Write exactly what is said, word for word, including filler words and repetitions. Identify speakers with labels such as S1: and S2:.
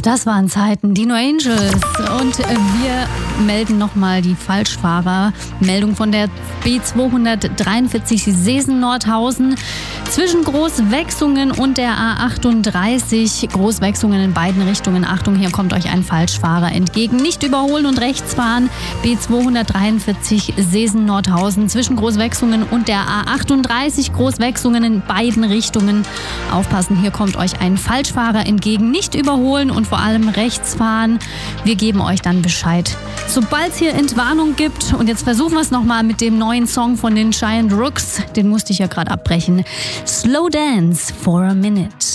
S1: Das waren Zeiten, die No Angels. Und wir melden nochmal die Falschfahrer-Meldung von der B zweihundertdreiundvierzig Seesen-Nordhausen. Zwischen Großwechsungen und der A achtunddreißig. Großwechsungen in beiden Richtungen. Achtung, hier kommt euch ein Falschfahrer entgegen. Nicht überholen und rechts fahren. B zweihundertdreiundvierzig Seesen-Nordhausen. Zwischen Großwechsungen und der A achtunddreißig. Großwechsungen in beiden Richtungen. Aufpassen, hier kommt euch ein Falschfahrer entgegen. Nicht überholen und vor allem rechts fahren. Wir geben euch dann Bescheid, sobald es hier Entwarnung gibt. Und jetzt versuchen wir es nochmal mit dem neuen Song von den Giant Rooks. Den musste ich ja gerade abbrechen. Slow Dance for a Minute.